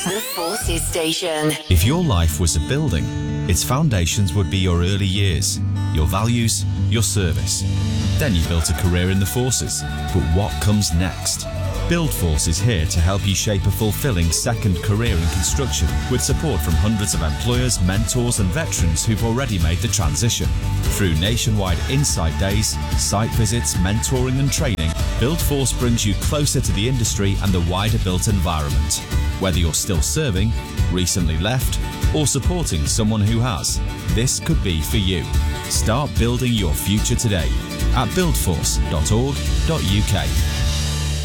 The Forces Station. If your life was a building, its foundations would be your early years, your values, your service. Then you built a career in the forces. But what comes next? Buildforce is here to help you shape a fulfilling second career in construction with support from hundreds of employers, mentors and veterans who've already made the transition. Through nationwide insight days, site visits, mentoring and training, Buildforce brings you closer to the industry and the wider built environment. Whether you're still serving, recently left, or supporting someone who has, this could be for you. Start building your future today at buildforce.org.uk.